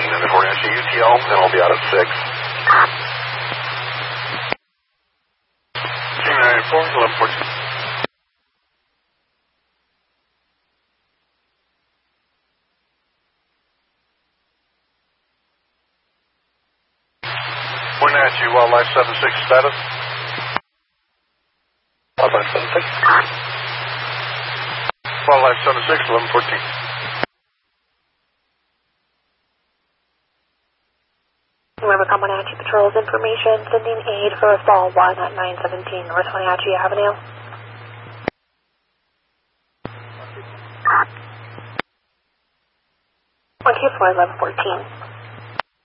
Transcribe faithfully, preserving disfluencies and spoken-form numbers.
and then we're going to U T L, and I'll be out at six. two nine four, eleven fourteen. Wenatchee, Wildlife seven six status. Wildlife seven six. Wildlife seven six, eleven fourteen. Remember, Wenatchee Patrol's information, sending aid for a fall one at nine seventeen North Wenatchee Avenue. one two four, eleven fourteen.